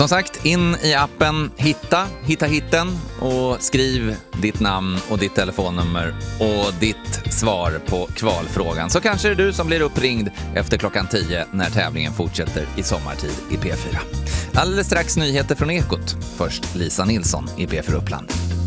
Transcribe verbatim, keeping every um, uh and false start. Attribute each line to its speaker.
Speaker 1: Som sagt, in i appen, hitta, hitta hitten och skriv ditt namn och ditt telefonnummer och ditt svar på kvalfrågan. Så kanske det är du som blir uppringd efter klockan tio när tävlingen fortsätter i sommartid i P fyra. Alldeles strax nyheter från Ekot. Först Lisa Nilsson i P fyra Uppland.